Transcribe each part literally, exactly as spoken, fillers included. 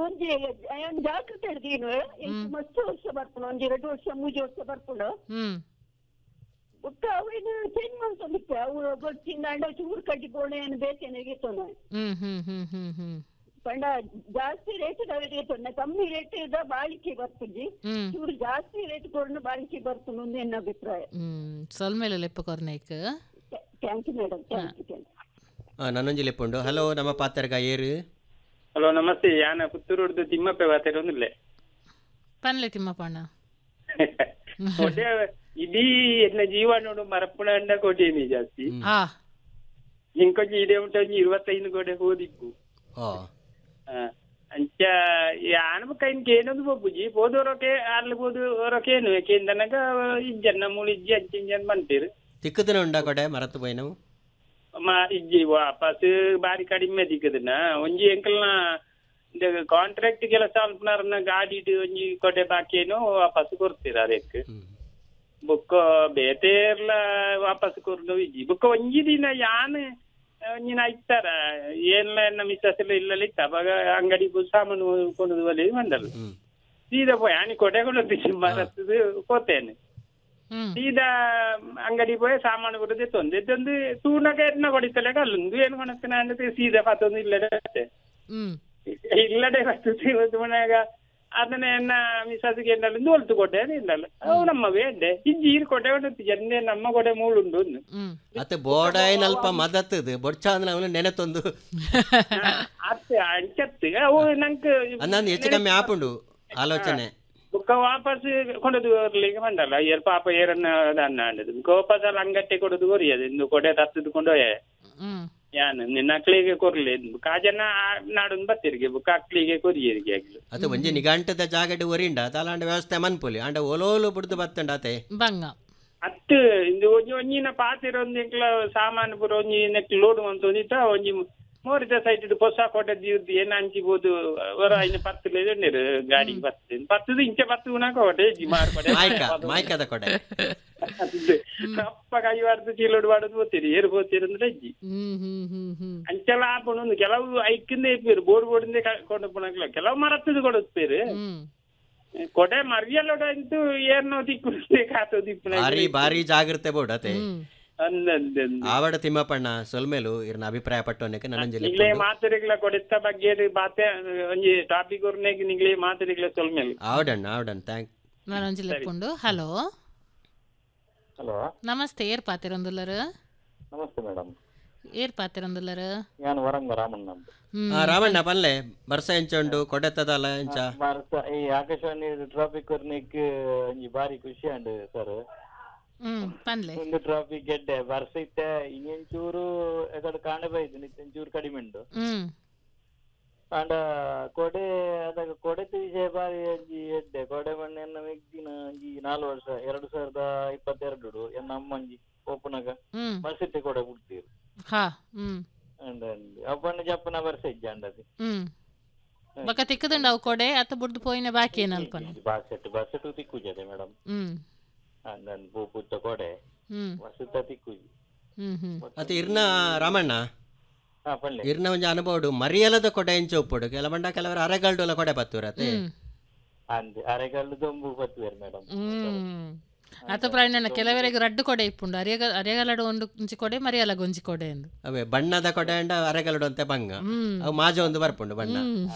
ಒಂಜಿ ಅಯ್ಯನ್ ಜಾಗ್ರತೆ ಹಿಡ್ದೀನು ಎಂಕ್ ಮಸ್ತ್ ವರ್ಷ ಬರ್ಪುಂಡು ಒಂಜಿ ಎರಡು ವರ್ಷ ಮೂಜಿ ವರ್ಷ ಬರ್ಪುಂಡು ಹ್ಮ್ ಬುಕ್ಕ ಅವೇನು ಚೇಂಜ್ ಮಾಡ್ಕೊಂಡಿತ್ತೆ ಅವು ಗೊತ್ತಿಂದ ಅಂಡ ಚೂರು ಕಟ್ಟಿ ಬೋಣೆ ಅನ್ನು ಬೇಕೇನಾಗಿತ್ತು ಹ್ಮ್ ಹ್ಮ್ ಹ್ಮ್ ಹ್ಮ್ ಹ್ಮ್ ಪಂಡ ಜಾಸ್ತಿ ರೇಟ್ ಇತ್ತು ಕಮ್ಮಿ ರೇಟ್ ಇದ್ದ ಬಾಳಿಕೆ ಬರ್ತುಜಿ ಚೂರು ಜಾಸ್ತಿ ರೇಟ್ ಕೊಡು ಬಾಳಿಕೆ ಬರ್ತುಂಡು ಒಂದು ನನ್ನ ಅಭಿಪ್ರಾಯ. ಹ್ಮ್ ಸೊಲ್ಮೇಲೆ ಲೆಪ್ಪ ಕೊರ್ನೇಕ್ thank you madam thank you thank you. ನನ್ನೊಂಜಿ ಲೆಪ್ಪುಂಡು. Hello ನಮ್ಮ ಪಾತ್ರಗ ಏರು. ಹಲೋ ನಮಸ್ತೆ, ಯಾನ ಪುತ್ತೂರು ತಿಮ್ಮಪ್ಪ ಮಾತಾಡೋದಿಲ್ಲ. ಪನ್ಲೆ ತಿಮ್ಮಪ್ಪಣ್ಣ ಇಡೀ ಎನ್ನ ಜೀವನೋಡು ಮರಪುಣ ಅಂಡ ಕೊಟ್ಟೇನಿ ಜಾಸ್ತಿ ಇಂಕೊಂಚ ಇದೇ ಉಂಟ ಒಂಜಿ ಇರುವತ್ತೈದು ಕೋಟೆ ಹೋದಿಕ್ಕು ಅಂಚ ಯಾನ ಕೈನ್ಗೆ ಏನೊಂದು ಬೊಬ್ಬುಜಿ ಹೋದವರೊಕೆ ಅಲ್ಲಿ ಹೋದವರೊಕೇನು ಯಾಕೆಂದನಗ ಇಜ್ಜನ್ನ ಮೂಳು ಇಜ್ಜಿ ಅಂಚ ಇಂಜನ್ ಬಂತೀರು ತಿಕ್ಕದನ ಉಂಡ ಕೊಡೆ ಮರತ್ತು ಬೈನವು ಮಾ ಇಜ್ಜಿ ವಾಪಸ್ ಬಾರಿ ಕಡಿಮೆ ದಿಕ್ಕದನ ಒಂಜಿ ಎಂಕಲ್ನ ಕಾಂಟ್ರಾಕ್ಟ್ ಕೆಲಸ ಅಲ್ಪನಾರನ್ನ ಗಾಡಿ ಒಂಜಿ ಕೊಡೆ ಬಾಕೇನು ವಾಪಸ್ ಕೊಡ್ತೀರ ಅದಕ್ಕೆ ಬುಕ್ಕ ಬೇತೆರ್ಲ ವಾಪಸ್ ಕೊರ್ದು ಇಜ್ಜಿ ಬುಕ್ಕ ಒಂಜಿ ದಿನ ಯಾನ್ ಒಂಜಿನ ಇತ್ತಾರ ಏನ್ಲ ಎನ್ನ ಮಿಸ್ಸಸ್ ಎಲ್ಲ ಇಲ್ಲ ಇತ್ತ ಅವಾಗ ಅಂಗಡಿ ಸಾಮಾನು ಕೊಂಡು ಬಲಿ ಬಂದಲ್ಲ ಸೀದಾ ಪೋಯ್ ಆನಿ ಕೊಡೆ ಕೊಂಡು ಮರತ್ತದು ಕೋತೇನೆ ಸೀದಾ ಅಂಗಡಿ ಪೋಯ್ ಸಾಮಾನು ಕೊಡದೆ ತೊಂದೆ ತಂದು ತೂನಗ ಎನ್ನ ಕೊಡಿತಲೆ ಕಲ್ಲೊಂದು ಏನು ಕೊಣಸ್ತಾನೆ ಅಂದ್ರೆ ಸೀದಾ ಪತ್ತೊಂದು ಇಲ್ಲಡೆ ಇಲ್ಲಡೆ ಬರ್ತದೆ ಮನೆಯಾಗ ಅದನ್ನ ಎನ್ನ ಮಿಸ್ಸಸ್ಗೆ ಎನ್ನಲ್ಲಿಂದ ಹೊಲ್ತು ಕೊಟ್ಟೆ ಇಲ್ಲಲ್ಲ ಅವು ನಮ್ಮ ಬೇಂಡೆ ಇಜ್ಜೀರ್ ಕೊಟ್ಟೆ ಹೊಂಟು ಜನ್ನೆ ನಮ್ಮ ಕೊಡೆ ಮೂಳುಂಡು ಅತ್ತೆ ಬೋಡಾಯಿನ ಅಲ್ಪ ಮದತ್ತದು ಬೊಡ್ಚಾಂದ್ರೆ ಅವನು ನೆನೆತೊಂದು ಅತ್ತೆ ಅಂಚತ್ತು ಅವು ನಂಗೆ ಅಂದಂದು ಹೆಚ್ಚು ಕಮ್ಮಿ ಆಪುಂಡು ಆಲೋಚನೆ ಬುಕ್ಕ ವಾಪಸ್ ಕೊಡೋದು ಬರ್ಲಿಕ್ಕೆ ಬಂದಲ್ಲ ಏರ್ ಪಾಪ ಏರನ್ನ ಅನ್ನ ಅಂಡದು ಬುಕ್ಕ ವಾಪಸ್ ಅಲ್ಲಿ ಅಂಗಟ್ಟೆ ಕೊಡೋದು ಕೊರಿಯದು ಇಂದು ಕೊಡೆ ತತ್ತದು ಕೊಂಡೋಯೆ ಯಾನು ನಿನ್ನ ಅಕ್ಲಿಗೆ ಕೊರ್ಲಿ ಕಾಜನ ನಾಡೊಂದು ಬತ್ತಿರಿಗೆ ಬುಕ್ಕ ಅಕ್ಲಿಗೆ ಕೊರಿಯರಿಗೆ ಆಗ್ಲಿ ಅದು ಒಂಜಿ ನಿಘಂಟದ ಜಾಗಡ್ ಒರಿಂಡ ತಾಲಾಂಡ ವ್ಯವಸ್ಥೆ ಮನ್ಪುಲಿ ಅಂಡ ಒಲೋಲು ಬಿಡ್ದು ಬತ್ತಂಡ ಆತೆ ಬಂಗ ಅತ್ತು ಇಂದು ಒಂಜಿ ಒಂಜಿನ ಪಾತಿರ ಒಂದು ಎಂಕ್ಲ ಸಾಮಾನು ಪುರ ಒಂಜಿ ನೆಕ್ ಲೋಡ್ ಅಂತಂದಿತ್ತ ಒಂಜಿ ಮೋರಿದ ಸೈಟ್ ಹೊಸ ಕೋಟೆ ದಿವ್ದು ಏನ್ ಹಂಚಿಬೋದು ಹೊರ ಇನ್ನು ಪತ್ತಲೆ ನೀರು ಗಾಡಿಗೆ ಬರ್ತದೆ ಪತ್ತದು ಇಂಚೆ ಪತ್ತು ಉಣ ಕೋಟೆ ಜಿಮಾರ್ ಕೊಡೆ ಮಾಯ್ಕದ ಕೊಡೆ ಕಪ್ಪ ಕೈವಾರ್ದು ಚೀಲೋಡು ಮಾಡೋದು ಬೋತೀರಿ ಏರು ಬೋತೀರಿ ಅಂದ್ರೆ ಅಜ್ಜಿ ಅಂಚೆಲ್ಲ ಹಾಕೊಂಡು ಒಂದು ಕೆಲವು ಐಕಿಂದ ಇಪ್ಪೀರು ಬೋರ್ಡ್ ಬೋರ್ಡಿಂದ ಕೊಂಡು ಪುಣಕ್ಲ ಕೆಲವು ಮರತ್ತದು ಕೊಡಸ್ಪೇರು ಕೊಡೆ ಮರಿಯಲ್ಲೋಡ ಅಂತೂ ಏರ್ನೋ ದಿಕ್ಕು ಕಾತೋ ದಿಕ್ಕು ಬಾರಿ ಬಾರಿ ಜಾಗ್ರತೆ ಬೋಡತೆ ಆವಡ ತಿಮ್ಮಪ್ಪಣ್ಣ ಸೊಲ್ಮೇಲು ಇರ್ನ ಅಭಿಪ್ರಾಯ ಪಟ್ಟೋನಕ್ಕೆ ನಿಗ್ಲೇ ಮಾತರಿಗಳ ಕೊಡಿತ ಬಗ್ಗೆ ಬಾತೆ ಒಂಜಿ ಟಾಪಿಕ್ ಉರ್ನೆಗ್ ನಿಗ್ಲೇ ಮಾತರಿಗಳ ಸೊಲ್ಮೇಲು ಆವಡಣ್ಣ ಆವಡಣ್ಣ ಥ್ಯಾಂಕ್ ನಾನೊಂಜಿ ಲೆಪ್ಪುಂಡು. ಹಲೋ ಹಲೋ ನಮಸ್ತೆ ಏರ್ ಪಾತಿರೊಂದುಲ್ಲರು. ನಮಸ್ತೆ ಮೇಡಮ್. ಏರ್ ಪಾತಿರೊಂದುಲ್ಲರು ನಾನು ವರಂಗ ರಾಮಣ್ಣ ಅಂತ. ರಾಮಣ್ಣ ಪನ್ಲೆ ಬರ್ಸ ಎಂಚುಂಡು ಕೊಡೆತ್ತದಲ್ಲ ಎಂಚ ಬರ್ಸ ಈ ಆಕಾಶವಾಣಿ ಟ್ರಾಫಿಕ್ ಉರ್ನೆಗ್ ಒಂಜಿ ಬಾರಿ ಖುಷಿ ಅಂಡ್ ಸರ್ ಒಂದು ಟ್ರಾಫಿಕ್ ಗೆಡ್ಡೆ ಬರ್ಸ ಇತ್ತೆ ಇನ್ನೆಂಚೂರು ಎಕಡೆ ಕಾಂಡೆ ಬೈದು ನಿತ್ತೆಂಚೂರು ಕಡಿಮೆ ಉಂಟು ಅಂಡ ಕೊಡೆ ಅದಾಗ ಕೊಡೆತ ವಿಷಯ ಬಾರಿ ಒಂಜಿ ಎಡ್ಡೆ ಕೊಡೆ ಬಣ್ಣೆನ್ನ ಮೆಗ್ದಿನ ಒಂಜಿ ನಾಲ್ಕು ವರ್ಷ ಎರಡು ಸಾವಿರದ ಇಪ್ಪತ್ತೆರಡು ಎನ್ನ ಅಮ್ಮಂಜಿ ಓಪನಾಗ ಬರ್ಸ ಇತ್ತೆ ಕೊಡೆ ಬಿಡ್ತೀರು ಅಂಡ ಅಪ್ಪಣ್ಣ ಜಪ್ಪನ ಬರ್ಸ ಇಜ್ಜ ಅಂಡದು ಬಕ ತಿಕ್ಕದುಂಡ ಅವು ಕೊಡೆ ಅತ್ತ ಬುಡ್ದು ಪೋಯಿನ ಬಾಕಿ ಏನಲ್ಪ ಬಾಸೆಟ್ ಬಾಸೆಟ್ ತಿಕ್ಕುಜದೆ ಮೇಡಮ್ ಅಂದನ್ ಪೂಪುತ್ತ ಕೊಡೆ ವಸುತ್ತ ತಿಕ್ಕುಜಿ ಅತ್ತೆ ಇರ್ನ ರಾಮಣ್ಣ ಇರ್ನ ಒಂಜಿ ಅನುಭವಡು ಮರಿಯಲದ ಕೊಡೆ ಎಂಚ ಉಪ್ಪುಡು ಕೆಲ ಬಂಡ ಕೆಲವರು ಅರೆಗಲ್ಡುಲ ಕೊಡೆ ಬತ್ತೂರತೆ ಅಂದೆ ಅರೆಗಲ್ಲು ದೊಂಬು ಬತ್ತುವೇರು ಮೇಡಮ್ ಅತ ಪ್ರಾಯಣ ಕೆಲವರಿಗೆ ರಡ್ಡು ಕೊಡೆ ಇಪ್ಪುಂಡು ಅರೆಗ ಅರೆಗಲಡು ಒಂದು ಒಂಜಿ ಕೊಡೆ ಮರಿಯಲ ಗೊಂಜಿ ಕೊಡೆ ಎಂದು ಅವೇ ಬಣ್ಣದ ಕೊಡೆ ಅಂಡ ಅರೆಗಲಡು ಅಂತೆ ಬಂಗ ಅವು ಮಾಜ ಒಂದು ಬರ್ಪುಂಡು ಬಣ್ಣ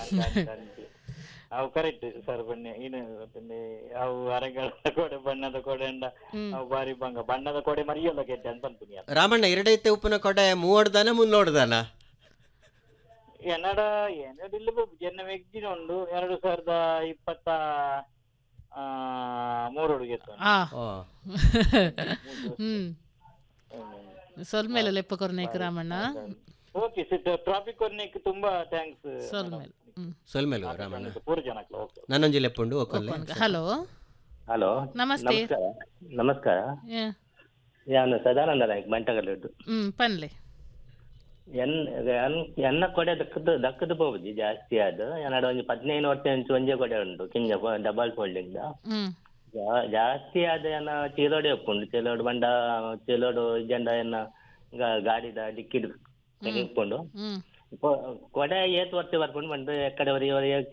ಅವು ಕರೆಕ್ಟ್ ಸರ್ ಬನ್ನಿ ಇನ್ನು ಅವು ಅರೆಗಳ ಕೊಡೆ ಬಣ್ಣದ ಕೊಡೆ ಅಂಡ ಅವು ಬಾರಿ ಬಂಗ ಬಣ್ಣದ ಕೊಡೆ ಮರಿಯಲ್ಲ ಗೆಡ್ಡೆ ಅಂತ ಅನ್ಪುನಿ ರಾಮಣ್ಣ ಎರಡೈತೆ ಉಪ್ಪಿನ ಕೊಡೆ ಮೂವಡ್ದಾನ ಮುನ್ನೋಡ್ದಾನ ಎನ್ನಡ ಏನಡ್ ಇಲ್ಲ ಜನ ವೆಗ್ಜಿನ ಉಂಡು ಎರಡು ಸಾವಿರದ ಇಪ್ಪತ್ತ ಮೂರೊಳಗೆ ಸೊಲ್ಮೇಲೆ ಲೆಪ್ಪ ಕೊರ್ನೇಕ್ ರಾಮಣ್ಣ. ಓಕೆ ಟ್ರಾಫಿಕ್ ಕೊರ್ನೇಕ್ ತುಂಬಾ ಥ್ಯಾಂಕ್ಸ್ ಸೊಲ್ಮೇಲೆ ಸೊಲ್ಮೇಲು ರಾಮಣ್ಣ ಪೂರ ಜನಕ್ಕೆ ಓಕೆ ನನ್ನೊಂಜಿ ಲೆಪ್ಪುಂಡು ಒಕ್ಕಲ್ಲೆ. ಹಲೋ ಹಲೋ ನಮಸ್ತೆ ನಮಸ್ಕಾರ ನಾನು ಸದಾನಂದ ನಾಯ್ಕ ಬಂಟಗಲ್ಲು ಹ್ಮ್ ಪನ್ಲೆ ಎನ್ ಎನ್ನ ಕೊಡೆ ದಕ್ಕದು ದಕ್ಕದು ಪೋವುಜಿ ಜಾಸ್ತಿ ಆದ ಎನ್ನಡ ಒಂಜಿ ಪದ್ನೈದು ವರ್ಷ ಇಂಚು ಒಂಜೆ ಕೊಡೆ ಉಂಟು ಕಿಂಜ ಡಬಲ್ ಫೋಲ್ಡಿಂಗ್ ಜಾಸ್ತಿ ಆದ ಎನ್ನ ಚೀಲೋಡೆ ಉಪ್ಪುಂಡು ಚೀಲೋಡು ಬಂಡ ಚೀಲೋಡು ಜಂಡ ಎನ್ನ ಗಾಡಿದ ಡಿಕ್ಕಿಡ್ ಉಪ್ಪುಂಡು ಕೊಡೆ ಏತ್ ವರ್ಷ ಬರ್ಕೊಂಡು ಬಂದು ಎಕ್ಕಡೆ